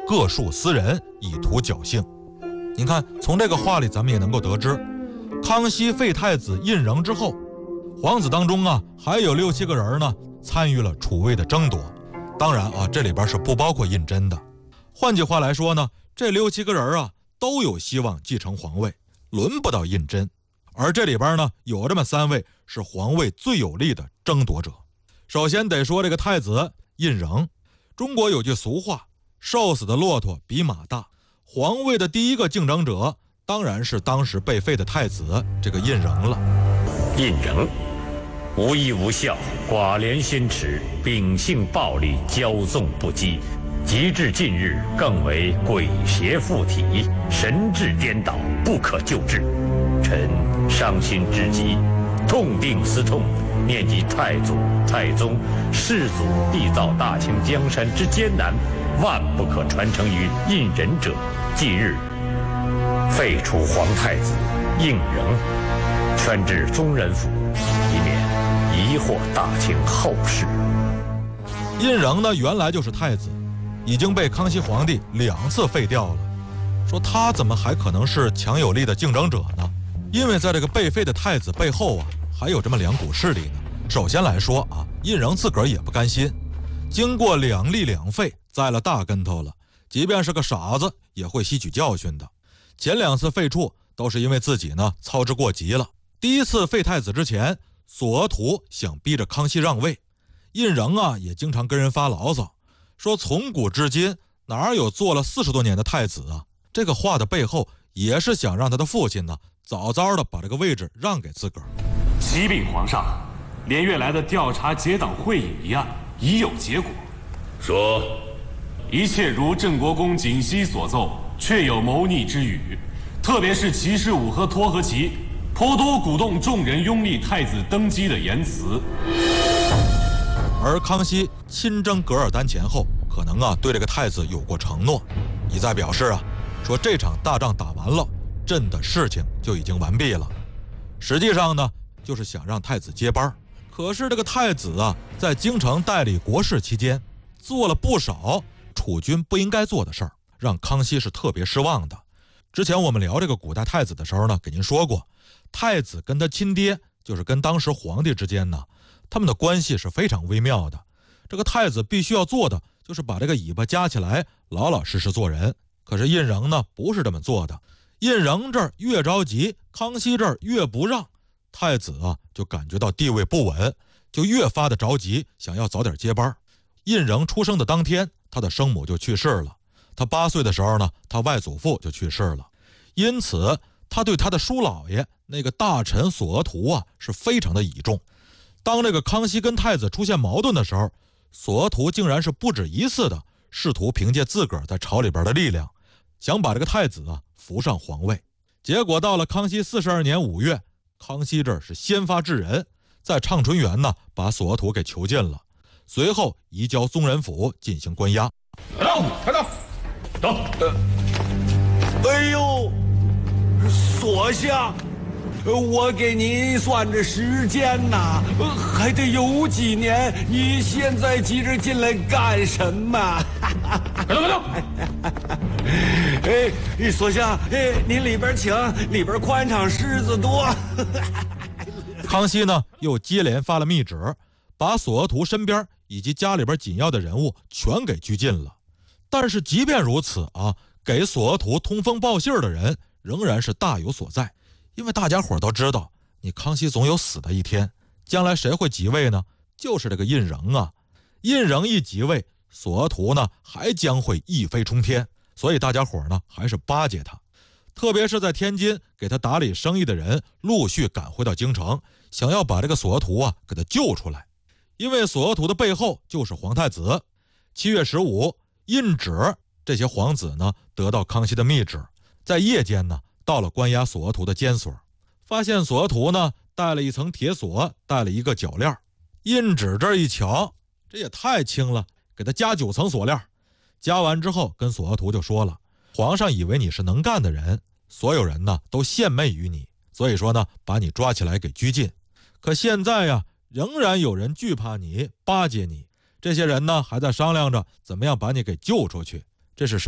各树私人，以图侥幸。你看，从这个话里咱们也能够得知，康熙废太子胤禛之后，皇子当中啊还有6、7个人呢参与了储位的争夺。当然啊，这里边是不包括胤禛的。换句话来说呢，这6、7个人啊都有希望继承皇位，轮不到胤禛。而这里边呢有这么3位是皇位最有力的争夺者。首先得说这个太子胤禛。中国有句俗话，瘦死的骆驼比马大。皇位的第一个竞争者当然是当时被废的太子这个胤禛了。 胤禛无义无孝，寡廉鲜耻，秉性暴戾，骄纵不羁，及至近日更为鬼邪附体，神志颠倒，不可救治。臣伤心之极，痛定思痛，念及太祖、太宗、世祖缔造大清江山之艰难，万不可传承于胤禛者，即日废除皇太子胤禛，圈至宗人府，以免疑惑大清后世。 胤禛呢，原来就是太子，已经被康熙皇帝2次废掉了。说他怎么还可能是强有力的竞争者呢？因为在这个被废的太子背后啊，还有这么2股势力呢。首先来说啊，胤禛自个儿也不甘心，经过2立2废，栽了大跟头了。即便是个傻子，也会吸取教训的。前2次废黜都是因为自己呢操之过急了。第1次废太子之前，索额图想逼着康熙让位，胤禛啊也经常跟人发牢骚，说从古至今哪有做了40多年的太子啊？这个话的背后也是想让他的父亲呢早早的把这个位置让给自个儿。 启禀皇上，连月来的调查结党会议一案已有结果。 说， 一切如镇国公景熙所奏，确有谋逆之语。特别是齐士武和托和齐，颇多鼓动众人拥立太子登基的言辞。 而康熙亲征噶尔丹前后，可能啊对这个太子有过承诺，一再表示啊，说这场大仗打完了，朕的事情就已经完毕了。实际上呢，就是想让太子接班。可是这个太子啊，在京城代理国事期间，做了不少储君不应该做的事儿，让康熙是特别失望的。之前我们聊这个古代太子的时候呢，给您说过，太子跟他亲爹，就是跟当时皇帝之间呢，他们的关系是非常微妙的。这个太子必须要做的就是把这个尾巴夹起来，老老实实做人。可是胤禛呢，不是这么做的。胤禛这儿越着急，康熙这儿越不让，太子啊就感觉到地位不稳，就越发的着急，想要早点接班。胤禛出生的当天，他的生母就去世了。他8岁的时候呢，他外祖父就去世了。因此他对他的叔老爷那个大臣索额图啊是非常的倚重。当这个康熙跟太子出现矛盾的时候，索额图竟然是不止1次的试图凭借自个儿在朝里边的力量，想把这个太子啊扶上皇位。结果到了康熙42年5月，康熙这儿是先发制人，在畅春园呢把索额图给囚禁了，随后移交宗人府进行关押。 快到，走。 哎呦，所相，我给您算着时间呐，还得有几年。你现在急着进来干什么？ 快走！ 哎，所相，您里边请，里边宽敞，狮子多。 康熙呢又接连发了密旨，把索额图身边以及家里边紧要的人物全给拘禁了。但是即便如此啊，给索额图通风报信的人仍然是大有所在。因为大家伙都知道，你康熙总有死的一天，将来谁会即位呢？就是这个胤禛啊。胤禛一即位，索额图呢还将会一飞冲天，所以大家伙呢还是巴结他。特别是在天津给他打理生意的人陆续赶回到京城，想要把这个索额图啊给他救出来。因为索额图的背后就是皇太子。7月15，胤祉这些皇子呢得到康熙的密旨，在夜间呢到了关押索额图的监所，发现索额图呢带了一层铁锁，带了一个铰链。胤祉这一瞧，这也太轻了，给他加9层锁链。加完之后跟索额图就说了，皇上以为你是能干的人，所有人呢都献媚于你，所以说呢把你抓起来给拘禁。可现在呀，仍然有人惧怕你，巴结你，这些人呢还在商量着怎么样把你给救出去。这是